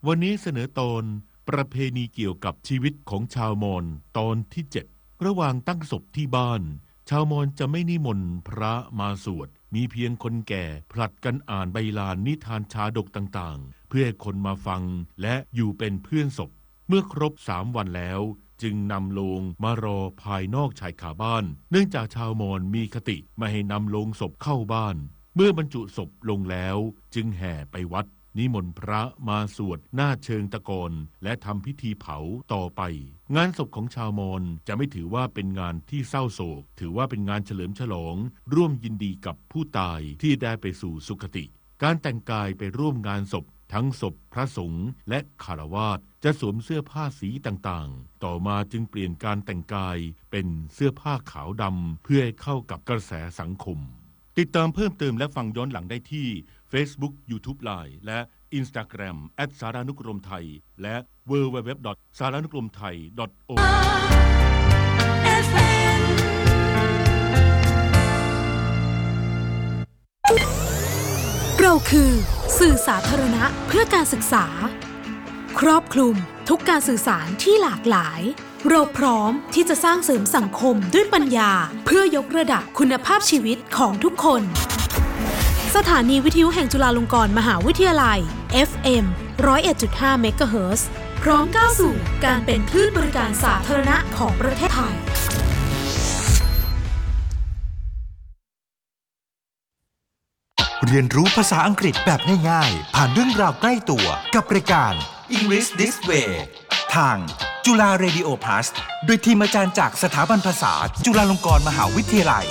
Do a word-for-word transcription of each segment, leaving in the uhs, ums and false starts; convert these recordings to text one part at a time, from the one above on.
วันนี้เสนอตอนประเพณีเกี่ยวกับชีวิตของชาวมอญตอนที่เจ็ดระหว่างตั้งศพที่บ้านชาวมอญจะไม่นิมนต์พระมาสวดมีเพียงคนแก่ผลัดกันอ่านใบลานนิทานชาดกต่างๆเพื่อให้คนมาฟังและอยู่เป็นเพื่อนศพเมื่อครบสามวันแล้วจึงนำโลงมารอภายนอกชายคาบ้านเนื่องจากชาวมอญมีคติไม่ให้นำโลงศพเข้าบ้านเมื่อบรรจุศพลงแล้วจึงแห่ไปวัดนิมนต์พระมาสวดหน้าเชิงตะกอนและทำพิธีเผาต่อไปงานศพของชาวมอญจะไม่ถือว่าเป็นงานที่เศร้าโศกถือว่าเป็นงานเฉลิมฉลองร่วมยินดีกับผู้ตายที่ได้ไปสู่สุคติการแต่งกายไปร่วมงานศพทั้งศพพระสงฆ์และคฤหัสถ์จะสวมเสื้อผ้าสีต่างๆต่อมาจึงเปลี่ยนการแต่งกายเป็นเสื้อผ้าขาวดำเพื่อให้เข้ากับกระแสสังคมติดตามเพิ่มเติมและฟังย้อนหลังได้ที่ Facebook YouTube Line และ Instagram แอท สารานุกรมไทยและ ดับเบิลยู ดับเบิลยู ดับเบิลยู ดอท สารานุกรมไทย ดอท โอเราคือสื่อสาธารณะเพื่อการศึกษาครอบคลุมทุกการสื่อสารที่หลากหลายเราพร้อมที่จะสร้างเสริมสังคมด้วยปัญญาเพื่อยกระดับคุณภาพชีวิตของทุกคนสถานีวิทยุแห่งจุฬาลงกรณ์มหาวิทยาลัย เอฟ เอ็ม หนึ่งศูนย์เอ็ดจุดห้า เมกะเฮิรตซ์ พร้อมก้าวสู่การเป็นคลื่นบริการสาธารณะของประเทศไทยเรียนรู้ภาษาอังกฤษแบบง่ายๆผ่านเรื่องราวใกล้ตัวกับรายการ English This Way ทางจุฬา Radio Plus โดยทีมอาจารย์จากสถาบันภาษาจุฬาลงกรณ์มหาวิทยาลัย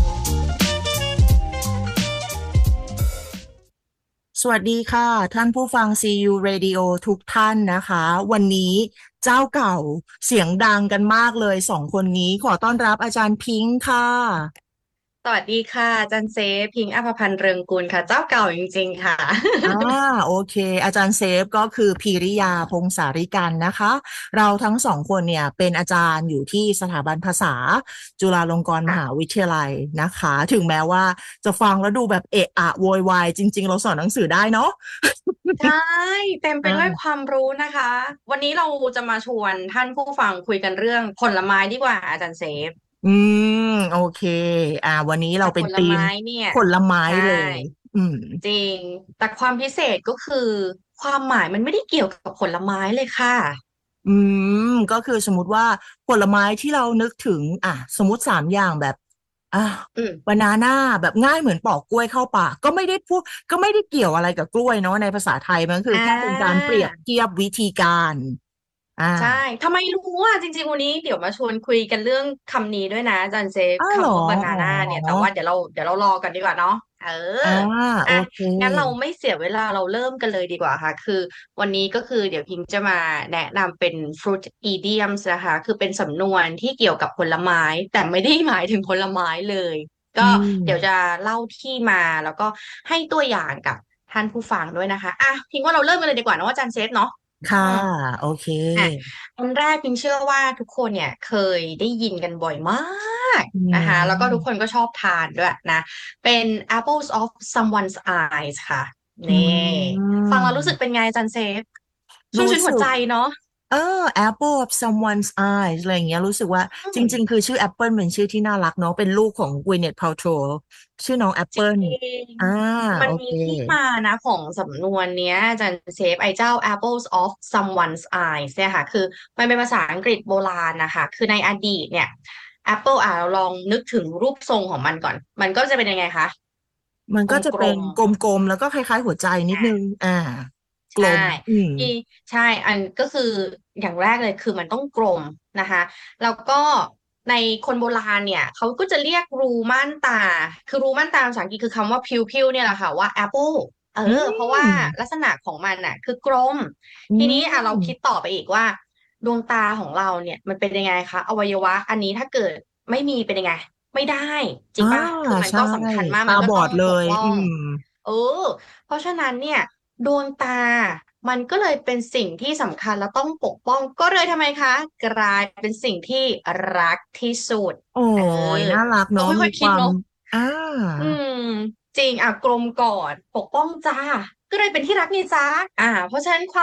สวัสดีค่ะท่านผู้ฟัง ซี ยู Radio ทุกท่านนะคะวันนี้เจ้าเก่าเสียงดังกันมากเลยสองคนนี้ขอต้อนรับอาจารย์พิงค์ค่ะสวัสดีค่ะอาจารย์เซฟพิงค์อภพันธ์เรืองกุลค่ะเจ้าเก่าจริงๆค่ะอ่าโอเคอาจารย์เซฟก็คือพีริยาพงษาริกันนะคะเราทั้งสองคนเนี่ยเป็นอาจารย์อยู่ที่สถาบันภาษาจุฬาลงกรณ์มหาวิทยาลัยนะคะถึงแม้ว่าจะฟังแล้วดูแบบเอะอะโวยวายจริงๆเราสอนหนังสือได้เนาะใช่เต็มไปด้วยความรู้นะคะวันนี้เราจะมาชวนท่านผู้ฟังคุยกันเรื่องผลไม้ดีกว่าอาจารย์เซฟอืมโอเคอ่าวันนี้เราเป็นธีมผลไม้เลยอืมจริงแต่ความพิเศษก็คือความหมายมันไม่ได้เกี่ยวกับผลไม้เลยค่ะอืมก็คือสมมติว่าผลไม้ที่เรานึกถึงอ่ะสมมติสามอย่างแบบอ่ะบานาน่าแบบง่ายเหมือนปอกกล้วยเข้าปากก็ไม่ได้พูดก็ไม่ได้เกี่ยวอะไรกับกล้วยเนาะในภาษาไทยมันคือแค่เป็นการเปรียบเทียบวิธีการอ่าใช่ทำไมรู้อ่ะจริงๆวันนี้เดี๋ยวมาชวนคุยกันเรื่องคำนี้ด้วยนะอาจารย์เซฟอ้าวเหรอคำว่าบานาอ๋อน่าเนี่ยแต่ว่าเดี๋ยวเราเดี๋ยวเรารอกันดีกว่าเนาะเอออ่าโออ่ะเคงั้นเราไม่เสียเวลาเราเริ่มกันเลยดีกว่าค่ะคือวันนี้ก็คือเดี๋ยวพิงจะมาแนะนำเป็น fruit idioms นะคะคือเป็นสำนวนที่เกี่ยวกับผลไม้แต่ไม่ได้หมายถึงผลไม้เลยอืก็เดี๋ยวมจะเล่าที่มาแล้วก็ให้ตัวอย่างกับท่านผู้ฟังด้วยนะคะอ่ะพิงว่าเราเริ่มกันเลยดีกว่าเนอะอาจารย์เซฟเนาะค่ะอืมโอเคอ่ะอันแรกพิงเชื่อว่าทุกคนเนี่ยเคยได้ยินกันบ่อยมากอืนะคะแล้วก็ทุกมคนก็ชอบทานด้วยนะเป็น apples of someone's eyes ค่ะอืนี่ฟังแล้วรู้สึกมเป็นไงอาจารย์เซฟชุ่มรู้ชื้นหัวใจสึกเนาะเออ Apple of someone's eyes อะไรอย่างเงี้ยรู้สึกว่าอืจริงๆมคือชื่อ Apple เป็นชื่อที่น่ารักเนาะเป็นลูกของ Gwyneth Paltrow ชื่อน้องจริ Apple งอ่ามันโอเคมีที่มานะของสำนวนเนี้ยอาจารย์เซฟไอ้เจ้า apples of someone's eyes เนี่ยค่ะคือมันเป็นภาษาอังกฤษโบราณนะคะคือในอดีตเนี่ย Apple อ่ะเราลองนึกถึงรูปทรงของมันก่อนมันก็จะเป็นยังไงคะมันก็จะกลเป็นมกลมๆแล้วก็คล้ายๆหัวใจนิดนึงๆอ่ากลใช่มอืมที่ใช่อันก็คืออย่างแรกเลยคือมันต้องกลมนะคะแล้วก็ในคนโบราณเนี่ยเขาก็จะเรียกรูม่านตาคือรูม่านตาภาษาอังกฤษคือคำว่า pupil เนี่ยแหละค่ะว่า apple เออือเพราะว่ามลักษณะของมันน่ะคือกลมอืทีนี้อ่ะเราคิดมต่อไปอีกว่าดวงตาของเราเนี่ยมันเป็นยังไงคะอวัยวะอันนี้ถ้าเกิดไม่มีเป็นยังไงไม่ได้จริอ่างป่ะคือมันใช่ก็สำคัญมากตามันก็ต้องบอดเลยปกป้องอืมเออเพราะฉะนั้นเนี่ยดวงตามันก็เลยเป็นสิ่งที่สำคัญและต้องปกป้องก็เลยทำไมคะกลายเป็นสิ่งที่รักที่สุดโอ้เอยอน่ารักเนาะเราไม่ค่มีความอยคิดเนาะอ่าอืมจริงอ่ะกลมก่อนปกป้องจ้าก็เลยเป็นที่รักนี่จ้าอ่าเพราะฉะนั้นความ